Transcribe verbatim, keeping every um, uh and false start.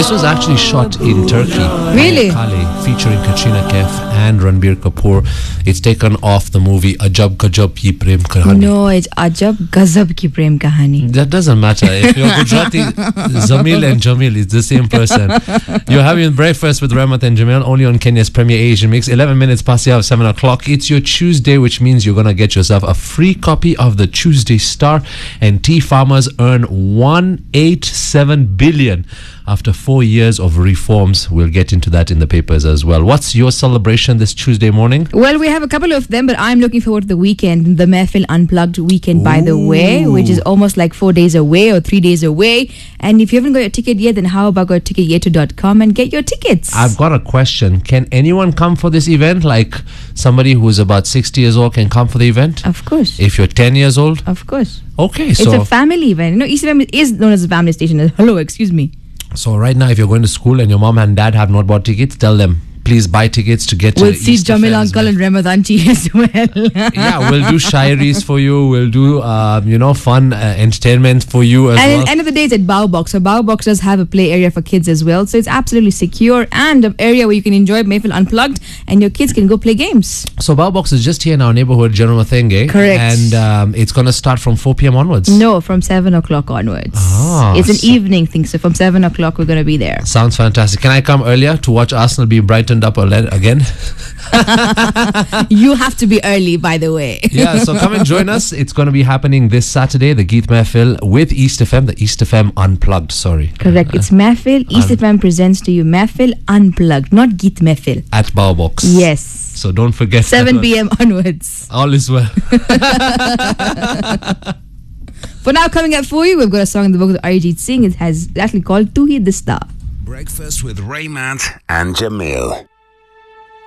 This was actually shot in Turkey. Really? Kale, featuring Katrina Kaif and Ranbir Kapoor. It's taken off the movie Ajab Gajab Ki Prem Kahani. No, it's Ajab Gazab Ki Prem Kahani. That doesn't matter. If you're Gujarati, Zamil and Jamil is the same person. You're having breakfast with Rahmat and Jamil only on Kenya's Premier Asian Mix. eleven minutes past the hour of seven o'clock. It's your Tuesday, which means you're going to get yourself a free copy of the Tuesday Star. And tea farmers earn one point eight seven billion after four years of reforms. We'll get into that in the papers as well. What's your celebration this Tuesday morning? Well, we have a couple of them, but I'm looking forward to the weekend, the Mehfil Unplugged weekend, Ooh. by the way, which is almost like four days away or three days away. And if you haven't got your ticket yet, then how about go to ticket yetu dot com and get your tickets? I've got a question. Can anyone come for this event? Like somebody who's about sixty years old can come for the event? Of course. If you're ten years old? Of course. Okay, so... It's a family event. You know, East F M is known as a family station. Hello, excuse me. So right now, if you're going to school and your mom and dad have not bought tickets, tell them, please buy tickets to get to we'll the see East Jamil Defense Uncle and Rahmat Auntie as well. Yeah, we'll do shairis for you. We'll do, uh, you know, fun uh, entertainment for you as and well. And at the end of the day, it's at Bao Box. So Bao Box does have a play area for kids as well. So it's absolutely secure and an area where you can enjoy Mehfil Unplugged and your kids can go play games. So Bao Box is just here in our neighborhood, General Mathenge. Correct. And um, it's going to start from four p.m. onwards. No, from seven o'clock onwards. Ah, it's an so evening thing. So from seven o'clock, we're going to be there. Sounds fantastic. Can I come earlier to watch Arsenal be brightened up again? You have to be early, by the way. Yeah, so come and join us. It's going to be happening this Saturday, the Geet Mehfil with East F M, the East F M Unplugged, sorry. Correct. It's Mehfil. East Un- F M presents to you Mehfil Unplugged, not Geet Mehfil. At Bao Box. Yes. So don't forget. seven p.m. onwards. All is well. For now, coming up for you, we've got a song in the book of Arijit Singh. It has actually called Tu Hi the Star. Breakfast with Rahmat and Jamil.